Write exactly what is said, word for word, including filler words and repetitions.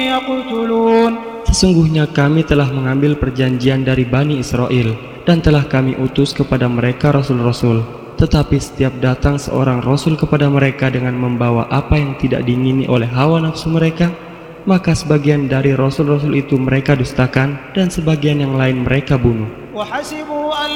يقتلون Sesungguhnya kami telah mengambil perjanjian dari Bani Israel dan telah kami utus kepada mereka rasul-rasul. Tetapi setiap datang seorang rasul kepada mereka dengan membawa apa yang tidak diingini oleh hawa nafsu mereka, maka sebagian dari rasul-rasul itu mereka dustakan dan sebagian yang lain mereka bunuh. وحسبوا أن